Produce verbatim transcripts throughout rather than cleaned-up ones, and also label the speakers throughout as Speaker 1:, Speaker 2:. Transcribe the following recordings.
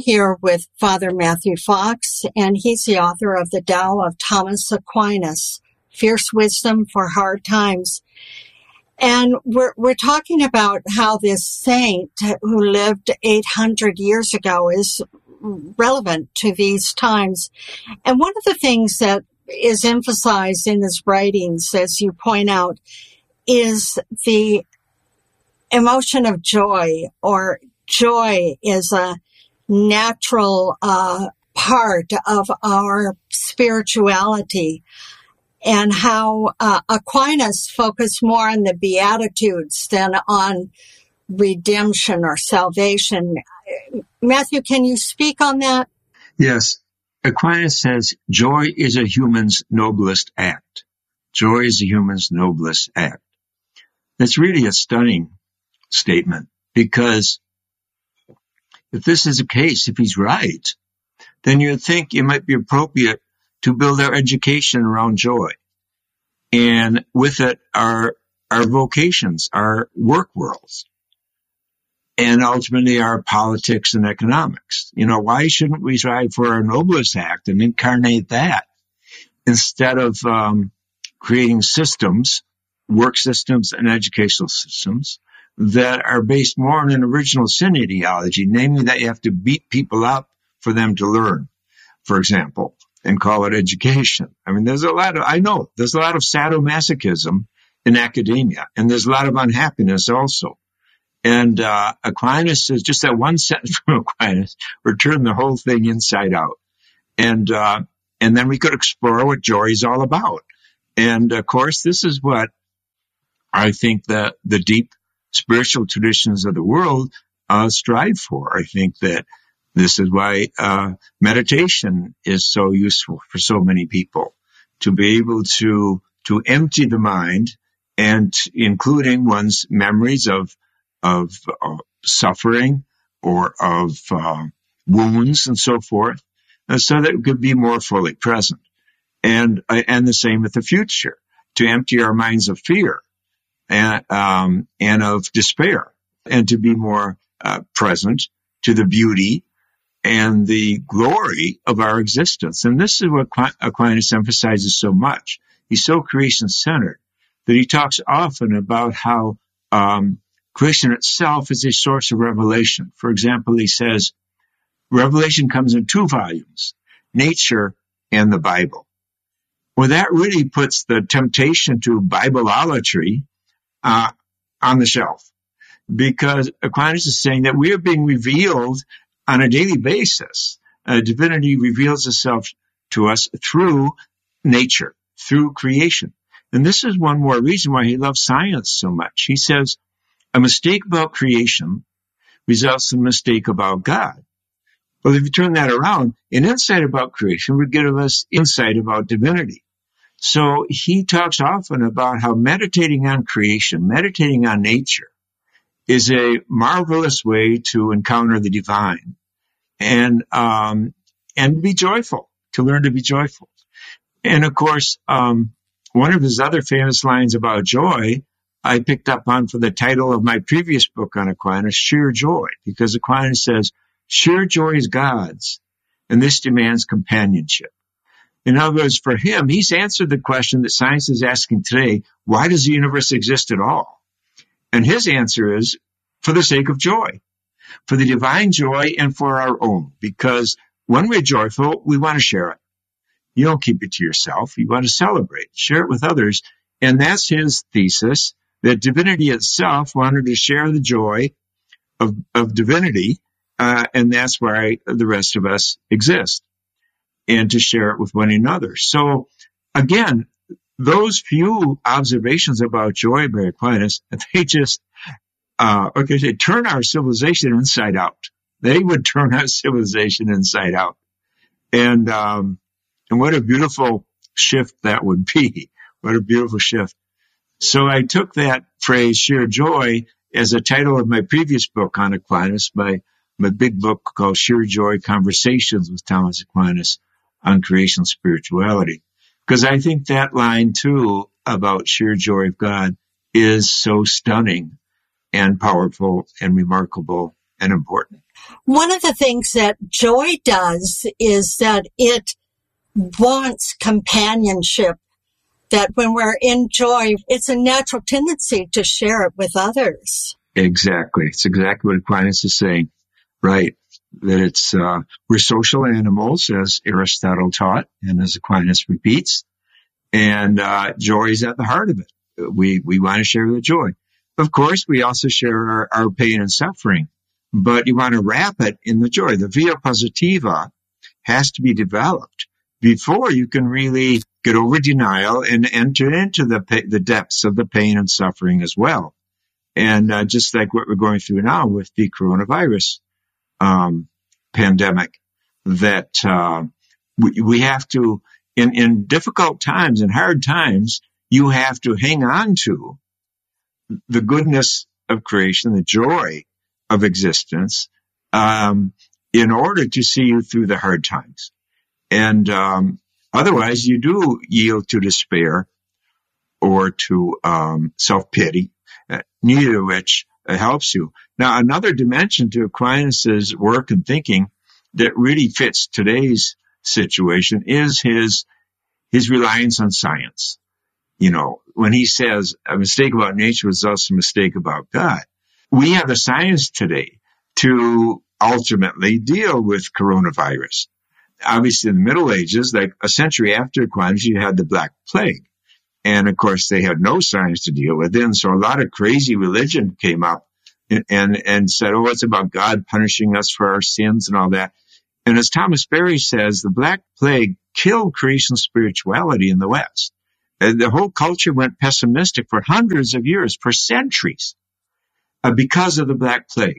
Speaker 1: here with Father Matthew Fox, and he's the author of the Tao of Thomas Aquinas, Fierce Wisdom for Hard Times. And we're, we're talking about how this saint who lived eight hundred years ago is relevant to these times. And one of the things that is emphasized in his writings, as you point out, is the emotion of joy, or joy is a natural uh, part of our spirituality, and how uh, Aquinas focused more on the Beatitudes than on redemption or salvation. Matthew, can you speak on that?
Speaker 2: Yes. Aquinas says, joy is a human's noblest act. Joy is a human's noblest act. That's really a stunning statement, because if this is the case, if he's right, then you'd think it might be appropriate to build our education around joy. And with it, our, our vocations, our work worlds, and ultimately our politics and economics. You know, why shouldn't we strive for our noblest act and incarnate that instead of um, creating systems, work systems and educational systems that are based more on an original sin ideology, namely that you have to beat people up for them to learn, for example, and call it education. I mean, there's a lot of, I know, there's a lot of sadomasochism in academia, and there's a lot of unhappiness also. And uh, Aquinas says, just that one sentence from Aquinas would turn the whole thing inside out. And uh, and then we could explore what joy is all about. And, of course, this is what I think the, the deep spiritual traditions of the world uh, strive for. I think that this is why uh, meditation is so useful for so many people, to be able to to empty the mind, and including one's memories of of uh, suffering or of uh, wounds and so forth, uh, so that it could be more fully present. And uh, and the same with the future, to empty our minds of fear and um, and of despair, and to be more uh, present to the beauty and the glory of our existence. And this is what Aquinas emphasizes so much. He's so creation-centered that he talks often about how um, creation itself is a source of revelation. For example, he says, revelation comes in two volumes, nature and the Bible. Well, that really puts the temptation to Bibleolatry uh, on the shelf, because Aquinas is saying that we are being revealed on a daily basis. Uh, divinity reveals itself to us through nature, through creation. And this is one more reason why he loves science so much. He says, a mistake about creation results in a mistake about God. Well, if you turn that around, an insight about creation would give us insight about divinity. So he talks often about how meditating on creation, meditating on nature, is a marvelous way to encounter the divine and um, and be joyful, to learn to be joyful. And, of course, um, one of his other famous lines about joy I picked up on for the title of my previous book on Aquinas, Sheer Joy, because Aquinas says, sheer joy is God's, and this demands companionship. In other words, for him, he's answered the question that science is asking today, why does the universe exist at all? And his answer is, for the sake of joy, for the divine joy and for our own. Because when we're joyful, we want to share it. You don't keep it to yourself. You want to celebrate, share it with others. And that's his thesis, that divinity itself wanted to share the joy of, of divinity, uh, and that's why the rest of us exist, and to share it with one another. So, again, those few observations about joy by Aquinas, they just, uh, okay, they turn our civilization inside out. They would turn our civilization inside out. And, um, and what a beautiful shift that would be. What a beautiful shift. So I took that phrase, sheer joy, as a title of my previous book on Aquinas, my, my big book called Sheer Joy, Conversations with Thomas Aquinas on Creation Spirituality. Because I think that line, too, about sheer joy of God is so stunning and powerful and remarkable and important.
Speaker 1: One of the things that joy does is that it wants companionship, that when we're in joy, it's a natural tendency to share it with others.
Speaker 2: Exactly. It's exactly what Aquinas is saying, right? That it's, uh, we're social animals, as Aristotle taught, and as Aquinas repeats, and, uh, joy is at the heart of it. We, we want to share the joy. Of course, we also share our, our pain and suffering, but you want to wrap it in the joy. The via positiva has to be developed before you can really get over denial and enter into the the depths of the pain and suffering as well. And uh, just like what we're going through now with the coronavirus um, pandemic, that uh, we, we have to, in, in difficult times and hard times, you have to hang on to the goodness of creation, the joy of existence, um, in order to see you through the hard times. And um, otherwise, you do yield to despair or to um, self-pity, uh, neither of which uh, helps you. Now, another dimension to Aquinas' work and thinking that really fits today's situation is his his reliance on science. You know, when he says a mistake about nature was also a mistake about God, we have the science today to ultimately deal with coronavirus. Obviously, in the Middle Ages, like a century after Aquinas, you had the Black Plague. And, of course, they had no science to deal with it. And so a lot of crazy religion came up and, and, and said, oh, it's about God punishing us for our sins and all that. And as Thomas Berry says, the Black Plague killed creation spirituality in the West. And the whole culture went pessimistic for hundreds of years, for centuries, uh, because of the Black Plague.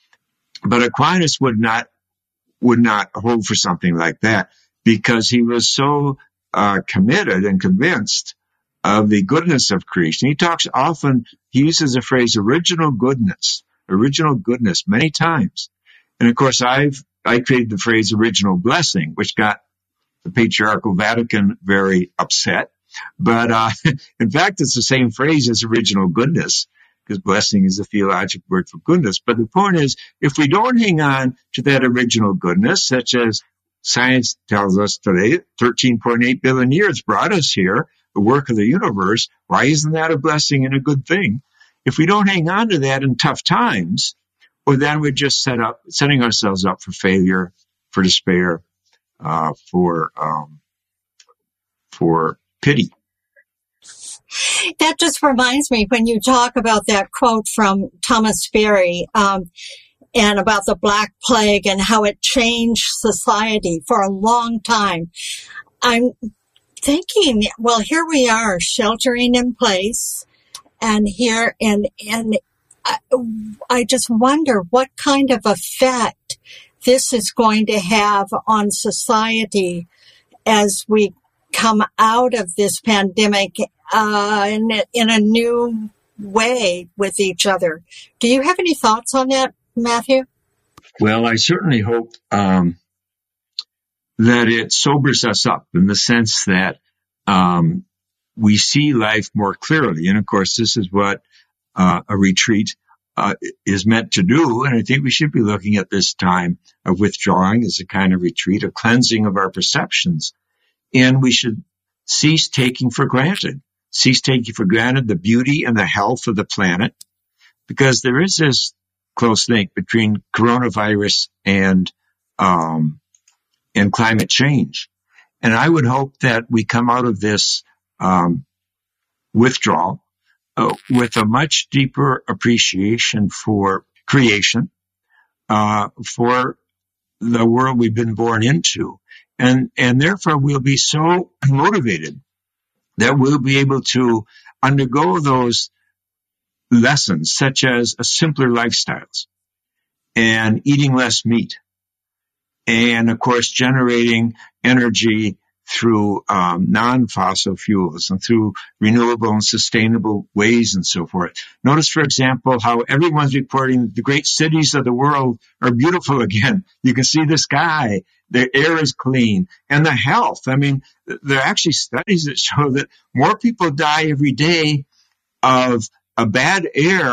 Speaker 2: But Aquinas would not would not hold for something like that because he was so uh, committed and convinced of the goodness of creation. He talks often, he uses the phrase original goodness, original goodness many times. And of course, I've, I created the phrase original blessing, which got the Patriarchal Vatican very upset. But uh, in fact, it's the same phrase as original goodness, because blessing is a theological word for goodness. But the point is, if we don't hang on to that original goodness, such as science tells us today, thirteen point eight billion years brought us here, the work of the universe, why isn't that a blessing and a good thing? If we don't hang on to that in tough times, well, then we're just set up, setting ourselves up for failure, for despair, uh, for, um, for pity.
Speaker 1: That just reminds me when you talk about that quote from Thomas Berry um, and about the Black Plague and how it changed society for a long time. I'm thinking, well, here we are sheltering in place, and here and and I, I just wonder what kind of effect this is going to have on society as we come out of this pandemic uh, in, in a new way with each other. Do you have any thoughts on that, Matthew?
Speaker 2: Well, I certainly hope um, that it sobers us up in the sense that um, we see life more clearly. And, of course, this is what uh, a retreat uh, is meant to do. And I think we should be looking at this time of withdrawing as a kind of retreat, a cleansing of our perceptions. And we should cease taking for granted, cease taking for granted the beauty and the health of the planet, because there is this close link between coronavirus and um, and climate change. And I would hope that we come out of this um, withdrawal uh, with a much deeper appreciation for creation, uh, for the world we've been born into. And, and therefore we'll be so motivated that we'll be able to undergo those lessons, such as a simpler lifestyles and eating less meat. And of course, generating energy through um, non-fossil fuels and through renewable and sustainable ways and so forth. Notice, for example, how everyone's reporting the great cities of the world are beautiful again. You can see the sky. The air is clean. And the health. I mean, there are actually studies that show that more people die every day of a bad air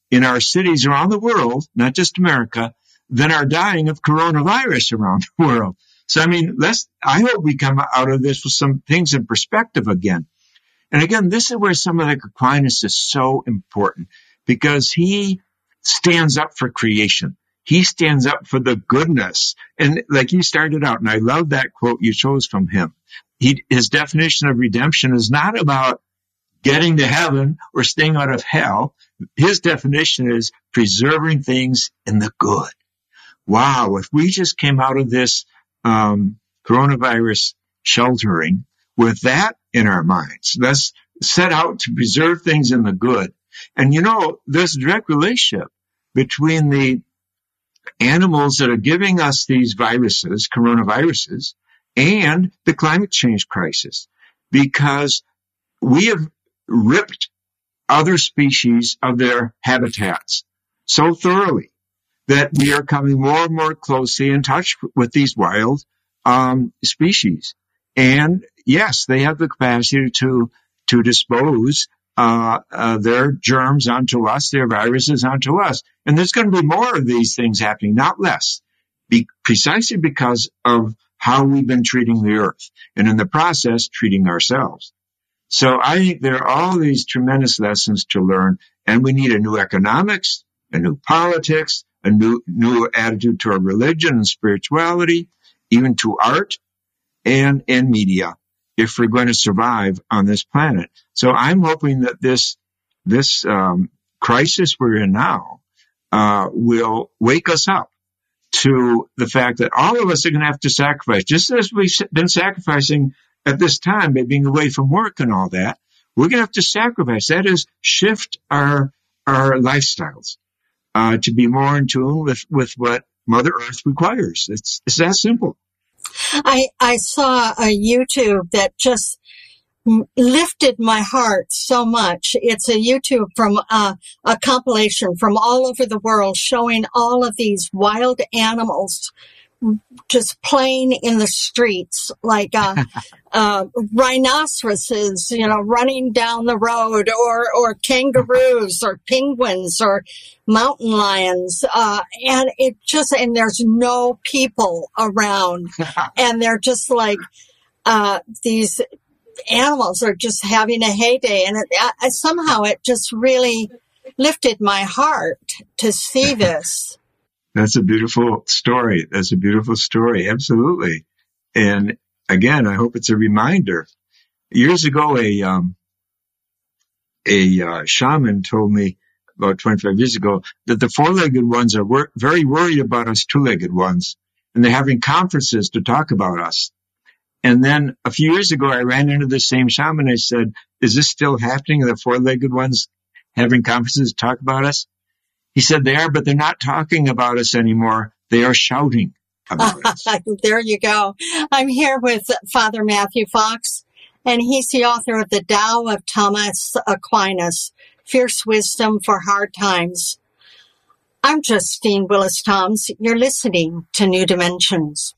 Speaker 2: in our cities around the world, not just America, than are dying of coronavirus around the world. So, I mean, let's, I hope we come out of this with some things in perspective again. And again, this is where someone like Aquinas is so important, because he stands up for creation. He stands up for the goodness. And like you started out, and I love that quote you chose from him. He, his definition of redemption is not about getting to heaven or staying out of hell. His definition is preserving things in the good. Wow, if we just came out of this um, coronavirus sheltering with that in our minds, let's set out to preserve things in the good. And you know, there's a direct relationship between the animals that are giving us these viruses, coronaviruses, and the climate change crisis, because we have ripped other species of their habitats so thoroughly that we are coming more and more closely in touch with these wild um, species. And yes, they have the capacity to to dispose uh, uh, their germs onto us, their viruses onto us. And there's going to be more of these things happening, not less, be, precisely because of how we've been treating the earth, and in the process, treating ourselves. So I think there are all these tremendous lessons to learn, and we need a new economics, a new politics, a new new attitude to our religion and spirituality, even to art and, and media, if we're going to survive on this planet. So I'm hoping that this this um, crisis we're in now uh, will wake us up to the fact that all of us are going to have to sacrifice, just as we've been sacrificing at this time by being away from work and all that. We're going to have to sacrifice. That is, shift our our lifestyles uh, to be more in tune with, with what Mother Earth requires. It's it's that simple.
Speaker 1: I I saw a YouTube that just lifted my heart so much. It's a YouTube from uh, a compilation from all over the world showing all of these wild animals just playing in the streets, like uh, uh, rhinoceroses, you know, running down the road, or or kangaroos, or penguins, or mountain lions, uh, and it just and there's no people around, and they're just like uh, these animals are just having a heyday, and it, I, somehow it just really lifted my heart to see this.
Speaker 2: That's a beautiful story. That's a beautiful story. Absolutely. And again, I hope it's a reminder. Years ago, a um, a uh, shaman told me about twenty-five years ago that the four-legged ones are wor- very worried about us two-legged ones, and they're having conferences to talk about us. And then a few years ago, I ran into the same shaman. I said, "Is this still happening? Are the four-legged ones having conferences to talk about us?" He said they are, but they're not talking about us anymore. They are shouting about us.
Speaker 1: There you go. I'm here with Father Matthew Fox, and he's the author of the Tao of Thomas Aquinas, Fierce Wisdom for Hard Times. I'm Justine Willis-Toms. You're listening to New Dimensions.